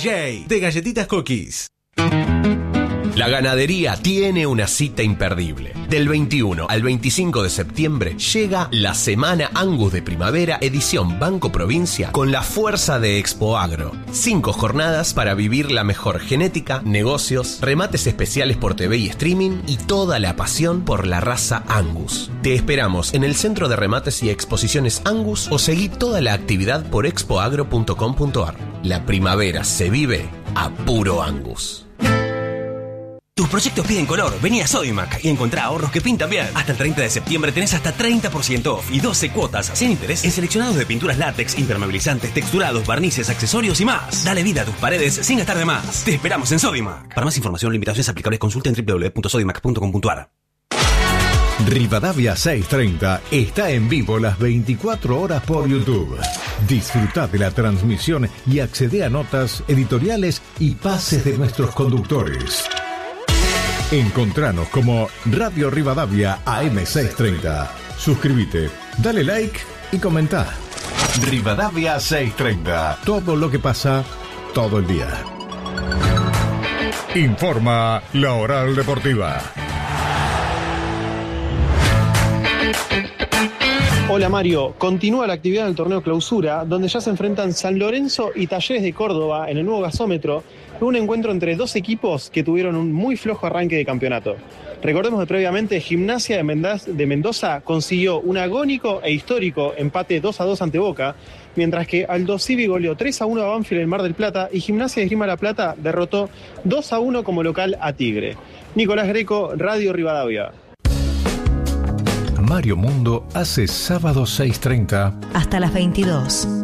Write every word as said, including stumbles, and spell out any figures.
J de Galletitas Cookies. La ganadería tiene una cita imperdible. Del veintiuno al veinticinco de septiembre llega la Semana Angus de Primavera edición Banco Provincia con la fuerza de Expo Agro. Cinco jornadas para vivir la mejor genética, negocios, remates especiales por T V y streaming y toda la pasión por la raza Angus. Te esperamos en el Centro de Remates y Exposiciones Angus o seguí toda la actividad por expoagro punto com punto ar. La primavera se vive a puro Angus. Tus proyectos piden color, vení a Sodimac y encontrá ahorros que pintan bien. Hasta el treinta de septiembre tenés hasta treinta por ciento off y doce cuotas sin interés en seleccionados de pinturas látex, impermeabilizantes, texturados, barnices, accesorios y más. Dale vida a tus paredes sin gastar de más. Te esperamos en Sodimac. Para más información, limitaciones aplicables, consulta en doble u doble u doble u punto sodimac punto com punto ar. Rivadavia seiscientos treinta está en vivo las veinticuatro horas por YouTube. Disfruta de la transmisión y accede a notas, editoriales y pases de nuestros conductores. Encontranos como Radio Rivadavia A M seiscientos treinta. Suscríbete, dale like y comenta. Rivadavia seiscientos treinta. Todo lo que pasa todo el día. Informa La Oral Deportiva. Hola Mario, continúa la actividad del torneo Clausura, donde ya se enfrentan San Lorenzo y Talleres de Córdoba en el nuevo gasómetro, un encuentro entre dos equipos que tuvieron un muy flojo arranque de campeonato. Recordemos que previamente Gimnasia de Mendoza, de Mendoza consiguió un agónico e histórico empate dos a dos ante Boca, mientras que Aldo Civi goleó tres a uno a Banfield en Mar del Plata y Gimnasia de Esgrima La Plata derrotó dos a uno como local a Tigre. Nicolás Greco, Radio Rivadavia. Mario Mundo hace sábado seiscientos treinta hasta las veintidós.